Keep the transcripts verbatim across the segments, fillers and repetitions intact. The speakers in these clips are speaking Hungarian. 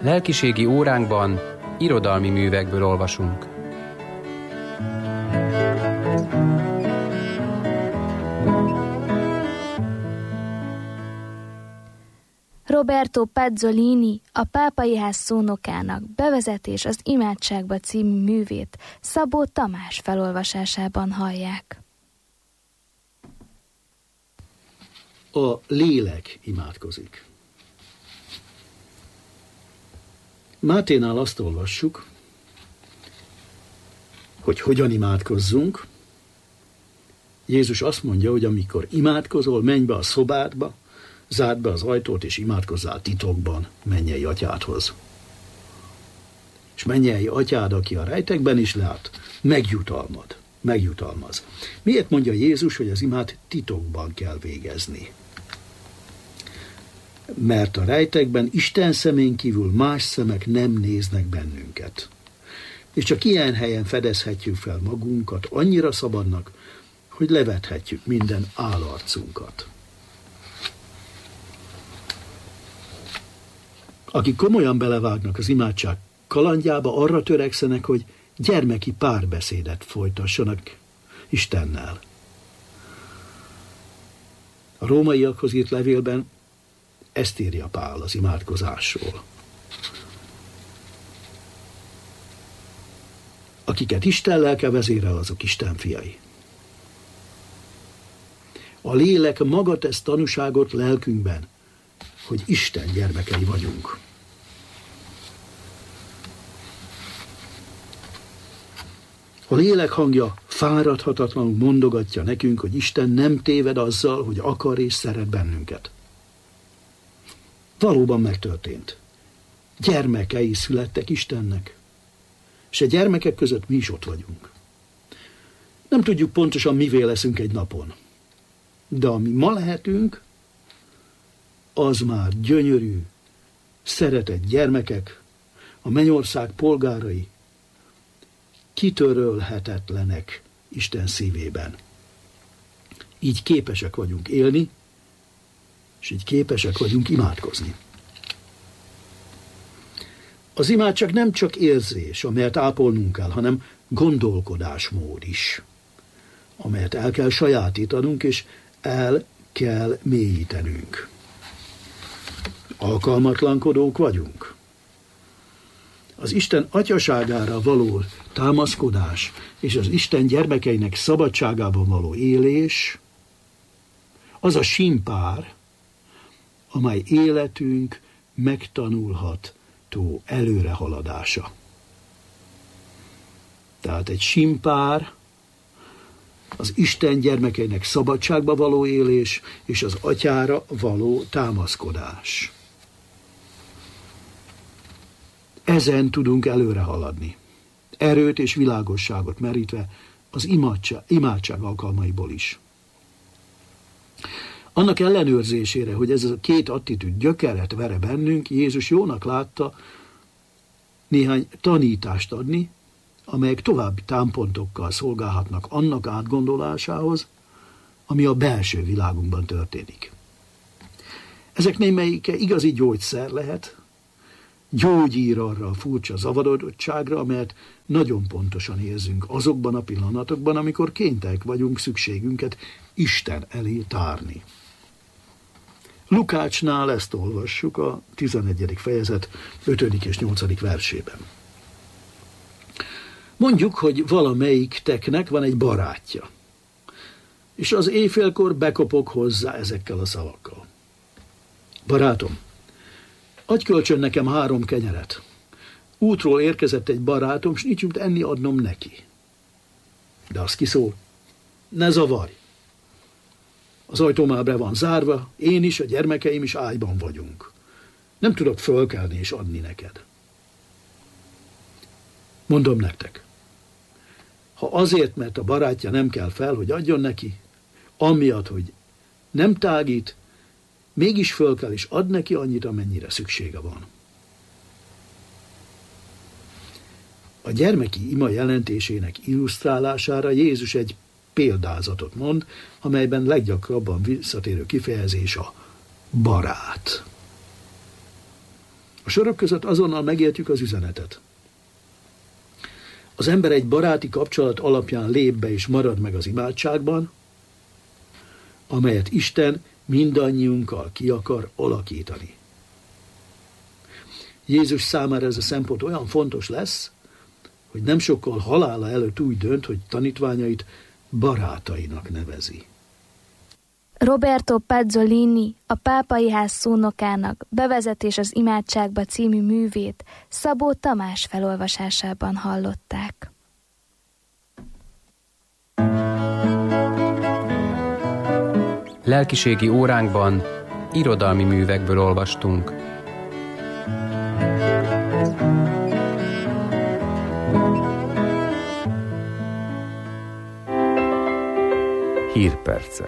Lelkiségi óránkban irodalmi művekből olvasunk. Roberto Pazzolini, a Pápai Ház szónokának Bevezetés az imádságba című művét Szabó Tamás felolvasásában hallják. A lélek imádkozik. Máténál azt olvassuk, hogy hogyan imádkozzunk. Jézus azt mondja, hogy amikor imádkozol, menj be a szobádba, zárd be az ajtót, és imádkozzál titokban mennyei atyádhoz. És mennyei atyád, aki a rejtekben is lát, megjutalmad, megjutalmaz. Miért mondja Jézus, hogy az imát titokban kell végezni? Mert a rejtekben Isten szemén kívül más szemek nem néznek bennünket. És csak ilyen helyen fedezhetjük fel magunkat annyira szabadnak, hogy levethetjük minden állarcunkat. Akik komolyan belevágnak az imádság kalandjába, arra törekszenek, hogy gyermeki párbeszédet folytassanak Istennel. A rómaiakhoz írt levélben ezt írja Pál az imádkozásról. Akiket Isten lelke vezérel, azok Isten fiai. A lélek maga tesz tanúságot lelkünkben, hogy Isten gyermekei vagyunk. A lélek hangja fáradhatatlanul mondogatja nekünk, hogy Isten nem téved azzal, hogy akar és szeret bennünket. Valóban megtörtént. Gyermekei születtek Istennek, és a gyermekek között mi is ott vagyunk. Nem tudjuk pontosan, mivé leszünk egy napon, de ami ma lehetünk, az már gyönyörű, szeretett gyermekek, a mennyország polgárai, kitörölhetetlenek Isten szívében. Így képesek vagyunk élni, és így képesek vagyunk imádkozni. Az imádság nem csak érzés, amelyet ápolnunk kell, hanem gondolkodásmód is, amelyet el kell sajátítanunk, és el kell mélyítenünk. Alkalmatlankodók vagyunk. Az Isten atyaságára való támaszkodás és az Isten gyermekeinek szabadságában való élés az a símpár, amely életünk megtanulható előrehaladása. Tehát egy símpár, az Isten gyermekeinek szabadságba való élés és az atyára való támaszkodás. Ezen tudunk előre haladni, erőt és világosságot merítve az imádság, imádság alkalmaiból is. Annak ellenőrzésére, hogy ez a két attitűd gyökeret vere bennünk, Jézus jónak látta néhány tanítást adni, amelyek további támpontokkal szolgálhatnak annak átgondolásához, ami a belső világunkban történik. Ezek némelyike igazi gyógyszer lehet, gyógyír arra a furcsa zavarodottságra, amelyet nagyon pontosan érzünk azokban a pillanatokban, amikor kénytelenek vagyunk szükségünket Isten elé tárni. Lukácsnál ezt olvassuk a tizennegyedik fejezet ötödik és nyolcadik versében. Mondjuk, hogy valamelyikteknek van egy barátja, és az éjfélkor bekopog hozzá ezekkel a szavakkal. Barátom, adj kölcsön nekem három kenyeret. Útról érkezett egy barátom, s nincs mit enni adnom neki. De az kiszól, ne zavarj! Az ajtó már be van zárva, én is, a gyermekeim is ágyban vagyunk. Nem tudok fölkelni és adni neked. Mondom nektek, ha azért, mert a barátja nem kell fel, hogy adjon neki, amiatt, hogy nem tágít, mégis föl kell és ad neki annyit, amennyire szüksége van. A gyermeki ima jelentésének illusztrálására Jézus egy példázatot mond, amelyben leggyakrabban visszatérő kifejezés a barát. A sorok között azonnal megértjük az üzenetet. Az ember egy baráti kapcsolat alapján lép be és marad meg az imádságban, amelyet Isten mindannyiunkkal ki akar alakítani. Jézus számára ez a szempont olyan fontos lesz, hogy nem sokkal halála előtt úgy dönt, hogy tanítványait barátainak nevezi. Roberto Pezzolini, a Pápai Ház szónokának Bevezetés az imádságba című művét Szabó Tamás felolvasásában hallották. Lelkiségi óránkban irodalmi művekből olvastunk. Hírpercek.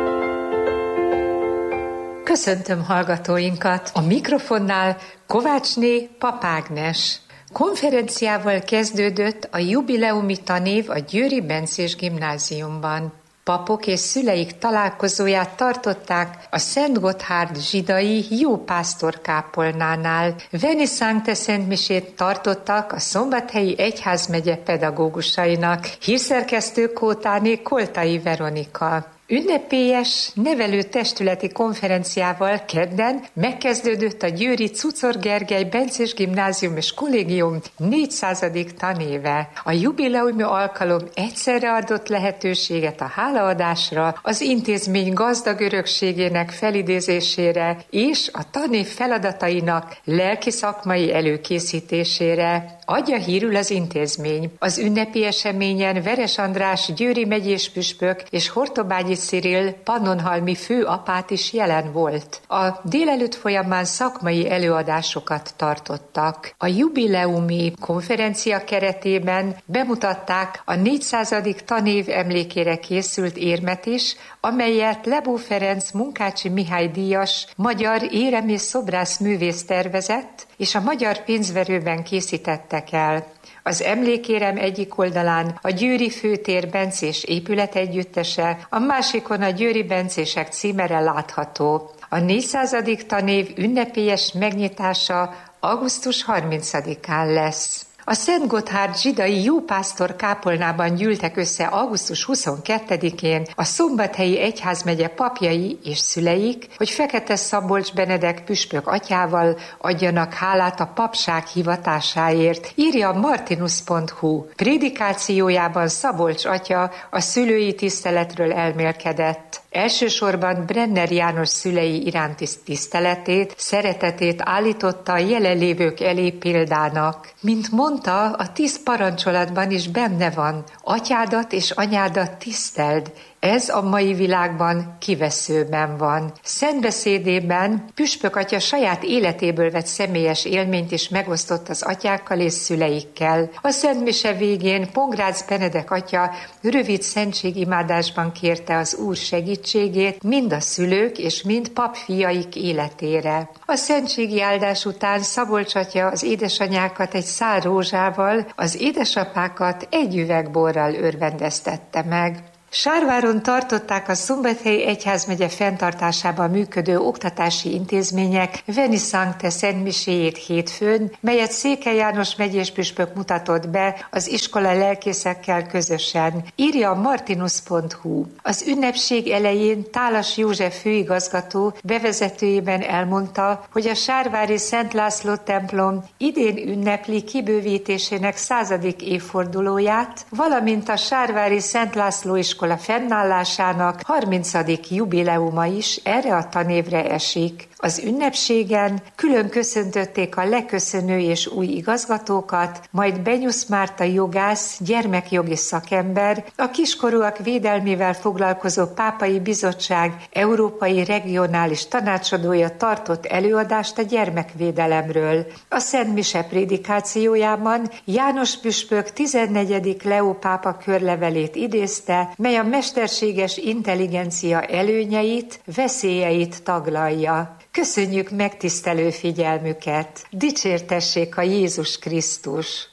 Köszöntöm hallgatóinkat! A mikrofonnál Kovácsné Papágnes. Konferenciával kezdődött a jubileumi tanév a Győri Bencés Gimnáziumban. Papok és szüleik találkozóját tartották a Szent Gotthárd zsidai Jópásztor kápolnánál. Veni Sancte szentmisét tartottak a Szombathelyi Egyházmegye pedagógusainak. Hírszerkesztő Kótáné Koltai Veronika. Ünnepélyes, nevelő testületi konferenciával kedden megkezdődött a győri Czuczor Gergely Bencés Gimnázium és Kollégium négyszázadik tanéve. A jubileumi alkalom egyszerre adott lehetőséget a hálaadásra, az intézmény gazdag örökségének felidézésére és a tanév feladatainak lelki-szakmai előkészítésére. Adja hírül az intézmény. Az ünnepi eseményen Veres András győri megyés püspök és Hortobágyi Cyril pannonhalmi főapát is jelen volt. A délelőtt folyamán szakmai előadásokat tartottak. A jubileumi konferencia keretében bemutatták a négyszázadik tanév emlékére készült érmet is, amelyet Lebó Ferenc Munkácsi Mihály díjas magyar érem- és szobrász művész tervezett, és a Magyar Pénzverőben készítettek el. Az emlékérem egyik oldalán a Győri Főtér bencés épületegyüttese, a másikon a Győri bencések címere látható. A négyszázadik tanév ünnepélyes megnyitása augusztus harmincadikán lesz. A Szent Gotthárd zsidai Jópásztor kápolnában gyűltek össze augusztus huszonkettedikén a Szombathelyi Egyházmegye papjai és szüleik, hogy Fekete Szabolcs Benedek püspök atyával adjanak hálát a papság hivatásáért, írja martinus pont hu. Prédikációjában Szabolcs atya a szülői tiszteletről elmélkedett. Elsősorban Brenner János szülei iránti tiszteletét, szeretetét állította a jelenlévők elé példának. Mint mondta, a tíz parancsolatban is benne van, atyádat és anyádat tiszteld. Ez a mai világban kiveszőben van. Szentbeszédében püspök atya saját életéből vett személyes élményt is megosztott az atyákkal és szüleikkel. A szentmise végén Pongrácz Benedek atya rövid szentségimádásban kérte az Úr segítségét mind a szülők és mind papfiaik életére. A szentségi áldás után Szabolcs atya az édesanyákat egy szál rózsával, az édesapákat egy üveg borral örvendeztette meg. Sárváron tartották a Szombathelyi Egyházmegye fenntartásában működő oktatási intézmények Veni Sancte szentmiséjét hétfőn, melyet Székely János megyés püspök mutatott be az iskola lelkészekkel közösen, írja a martinus pont hu. Az ünnepség elején Tálas József főigazgató bevezetőjében elmondta, hogy a sárvári Szent László templom idén ünnepli kibővítésének századik évfordulóját, valamint a sárvári Szent László iskola a fennállásának harmincadik jubileuma is erre a tanévre esik. Az ünnepségen külön köszöntötték a leköszönő és új igazgatókat, majd Benyusz Márta jogász, gyermekjogi szakember, a kiskorúak védelmével foglalkozó Pápai Bizottság európai regionális tanácsadója tartott előadást a gyermekvédelemről. A Szent Mise prédikációjában János püspök tizennegyedik Leó pápa körlevelét idézte, mely a mesterséges intelligencia előnyeit, veszélyeit taglalja. Köszönjük megtisztelő figyelmüket! Dicsértessék a Jézus Krisztus!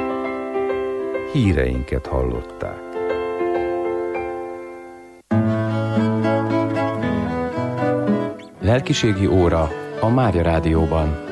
Híreinket hallották. Lelkiségi óra a Mária Rádióban.